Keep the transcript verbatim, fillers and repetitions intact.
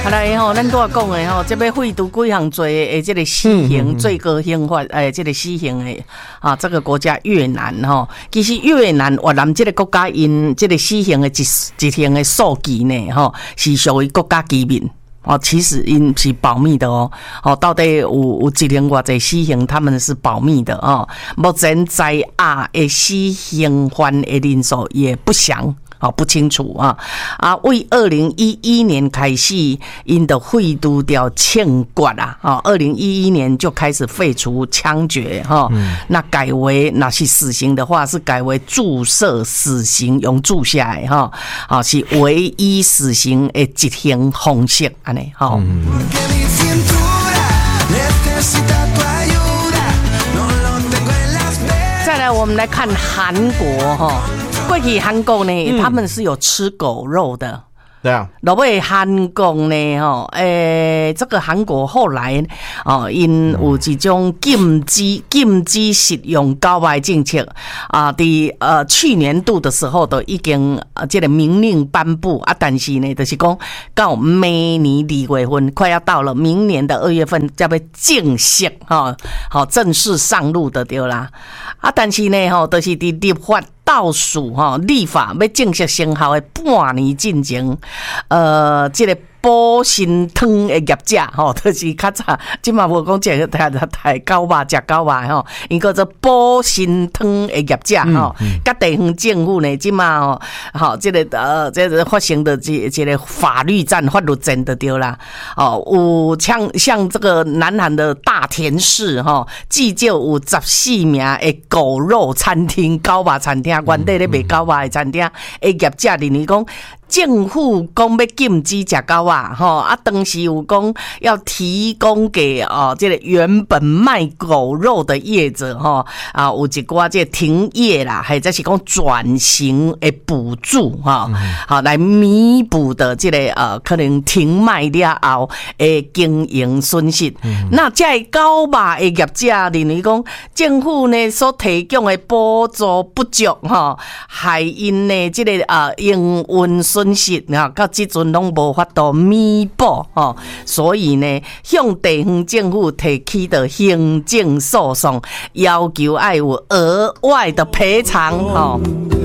好来吼，咱拄仔讲的吼，这要废除几项罪的这个死刑、嗯、最高刑法诶，这个死刑的啊，这个国家越南吼，其实越南越南这个国家因这个死刑的一一项的数据呢，吼是属于国家机密。哦，其实因是保密的哦。哦，到底有有一年偌济死刑，他们是保密的哦。目前在押的死刑犯的人数也不详。哦，不清楚啊啊！为二零一一年开始，因的废除掉枪决啦，啊，二零一一年就开始废除枪决哈、嗯，那改为那是死刑的话，是改为注射死刑，用注下来哈，啊，是唯一死刑的执行方式安尼哈。再来，我们来看韩国哈。过去韩国呢、嗯，他们是有吃狗肉的。对啊，落尾韩国呢，吼，诶，这个韩国后来哦，因有一种禁止禁止食用狗肉政策啊，伫呃去年度的时候都已经呃这个明令颁布啊，但是呢，就是讲到明年二月份快要到了，明年的二月份才要正式哈，好正式上路的对啦。啊，但是呢，吼，就是伫立法倒数哈，立法要正式生效的半年进前。呃，这个保心汤的业者吼，就是较早，即嘛无讲这个台台狗肉食狗肉吼，因叫做保心汤的业者吼，甲地方政府呢，即嘛吼，吼这个呃，这个发生的这这个法律战、法律战就对啦。哦，有像像这个南韩的大田市吼，至少有十四名的狗肉餐厅、狗肉餐厅，原底咧卖狗肉的餐厅的业者，认为讲。政府讲要禁止食狗肉吼，啊，当时有讲要提供给哦，这个原本卖狗肉的业者吼啊，有一寡这停业啦，或者是讲转型的补助哈，好、嗯、来弥补的这个呃可能停卖了后的经营损失。嗯、那这狗肉的业者认为讲政府呢所提供的补助不足哈，害因呢这个呃营运损失啊，到即阵拢无法度弥补吼，所以呢，向地方政府提起的行政诉讼，要求要有额外的赔偿吼。